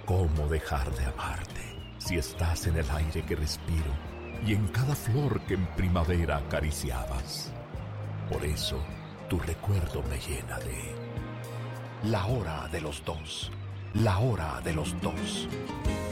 ¿Cómo dejar de amarte si estás en el aire que respiro y en cada flor que en primavera acariciabas? Por eso, tu recuerdo me llena de... La hora de los dos. La hora de los dos.